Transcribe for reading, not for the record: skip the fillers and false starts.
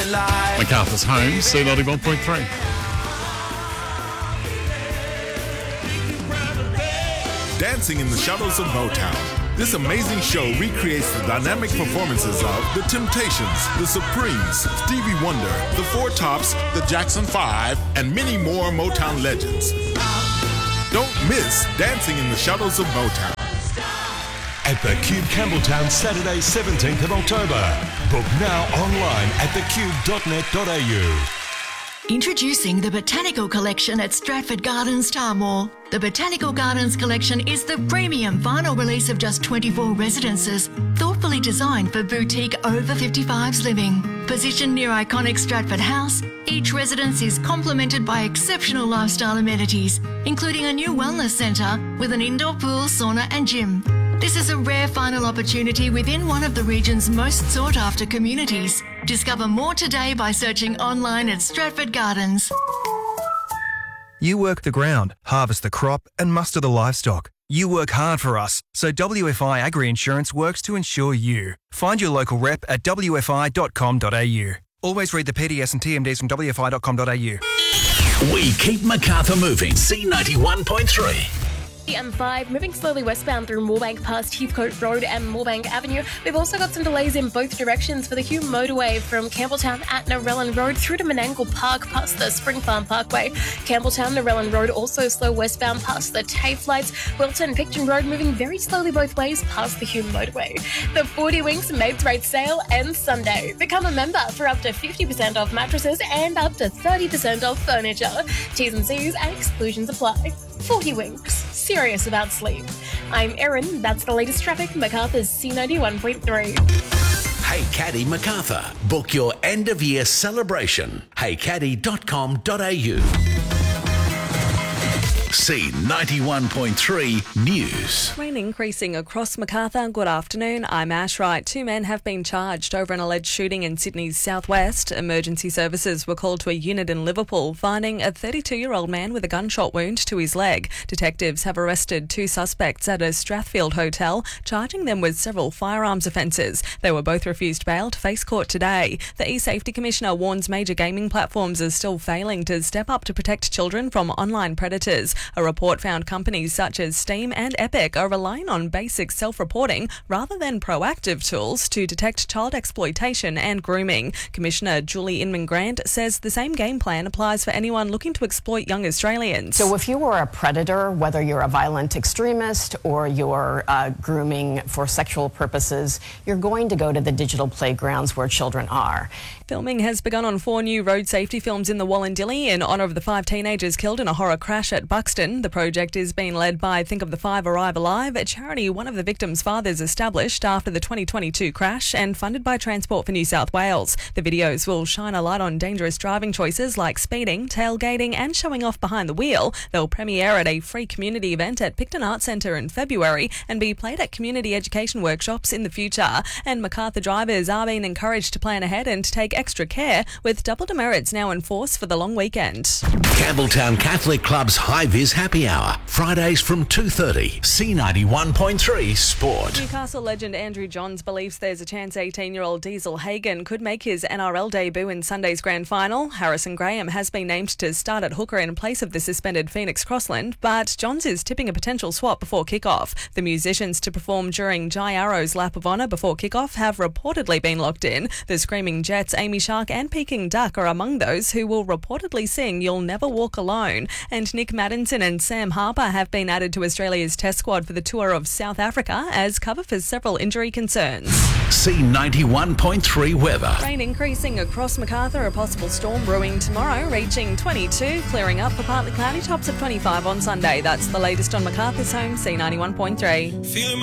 Macarthur's home, C91.3. Dancing in the Shadows of Motown. This amazing show recreates the dynamic performances of The Temptations, The Supremes, Stevie Wonder, The Four Tops, The Jackson 5, and many more Motown legends. Don't miss Dancing in the Shadows of Motown. At the Cube Campbelltown, Saturday 17th of October. Book now online at thecube.net.au. Introducing the Botanical Collection at Stratford Gardens, Tarmore. The Botanical Gardens Collection is the premium vinyl release of just 24 residences, thoughtfully designed for boutique over 55s living. Positioned near iconic Stratford House, each residence is complemented by exceptional lifestyle amenities, including a new wellness centre with an indoor pool, sauna and gym. This is a rare final opportunity within one of the region's most sought-after communities. Discover more today by searching online at Stratford Gardens. You work the ground, harvest the crop and muster the livestock. You work hard for us, so WFI Agri-Insurance works to insure you. Find your local rep at wfi.com.au. Always read the PDS and TMDs from wfi.com.au. We keep Macarthur moving. C91.3. M5 moving slowly westbound through Moorebank past Heathcote Road and Moorebank Avenue. We've also got some delays in both directions for the Hume motorway from Campbelltown at Narellan Road through to Menangle Park past the Spring Farm Parkway. Campbelltown, Narellan Road also slow westbound past the TAFE lights. Wilton, Picton Road moving very slowly both ways past the Hume motorway. The 40 Winks Mates Rate sale ends Sunday. Become a member for up to 50% off mattresses and up to 30% off furniture. T's and C's and exclusions apply. 40 Winks. Serious about sleep. I'm Erin. That's the latest traffic. Macarthur's C91.3. Hey Caddy Macarthur. Book your end of year celebration. heycaddy.com.au. C91.3 News. Rain increasing across Macarthur. Good afternoon. I'm Ash Wright. 2 men have been charged over an alleged shooting in Sydney's southwest. Emergency services were called to a unit in Liverpool, finding a 32-year-old man with a gunshot wound to his leg. Detectives have arrested 2 suspects at a Strathfield hotel, charging them with several firearms offences. They were both refused bail to face court today. The E-Safety Commissioner warns major gaming platforms are still failing to step up to protect children from online predators. A report found companies such as Steam and Epic are relying on basic self-reporting rather than proactive tools to detect child exploitation and grooming. Commissioner Julie Inman-Grant says the same game plan applies for anyone looking to exploit young Australians. So if you are a predator, whether you're a violent extremist or you're grooming for sexual purposes, you're going to go to the digital playgrounds where children are. Filming has begun on 4 new road safety films in the Wallandilly in honour of the 5 teenagers killed in a horror crash at Buxton. The project is being led by Think of the 5 Arrive Alive, a charity one of the victims' fathers established after the 2022 crash and funded by Transport for New South Wales. The videos will shine a light on dangerous driving choices like speeding, tailgating and showing off behind the wheel. They'll premiere at a free community event at Picton Arts Centre in February and be played at community education workshops in the future. And Macarthur drivers are being encouraged to plan ahead and take extra care, with double demerits now in force for the long weekend. Campbelltown Catholic Club's High Vis Happy Hour, Fridays from 2:30. C91.3 Sport. Newcastle legend Andrew Johns believes there's a chance 18-year-old Diesel Hagen could make his NRL debut in Sunday's grand final. Harrison Graham has been named to start at hooker in place of the suspended Phoenix Crossland, but Johns is tipping a potential swap before kickoff. The musicians to perform during Jai Arrow's Lap of Honour before kickoff have reportedly been locked in. The Screaming Jets, Amy Shark and Peking Duck are among those who will reportedly sing You'll Never Walk Alone. And Nick Maddinson and Sam Harper have been added to Australia's test squad for the tour of South Africa as cover for several injury concerns. C91.3 weather. Rain increasing across Macarthur, a possible storm brewing tomorrow, reaching 22, clearing up for partly cloudy, tops of 25 on Sunday. That's the latest on Macarthur's home, C91.3.